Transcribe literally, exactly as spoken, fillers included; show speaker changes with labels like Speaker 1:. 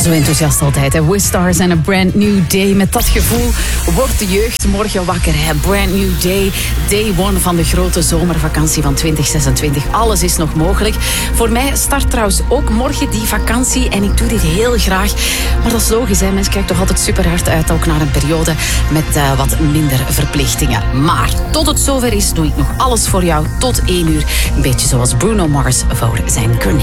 Speaker 1: Zo enthousiast altijd, hè? Wistars en A Brand New Day. Met dat gevoel wordt de jeugd morgen wakker, hè? Brand New Day, day one van de grote zomervakantie van twintig zesentwintig. Alles is nog mogelijk. Voor mij start trouwens ook morgen die vakantie en ik doe dit heel graag. Maar dat is logisch, hè? Mensen kijken toch altijd super hard uit, ook naar een periode met uh, wat minder verplichtingen. Maar tot het zover is, doe ik nog alles voor jou tot één uur. Een beetje zoals Bruno Mars voor zijn Grenade.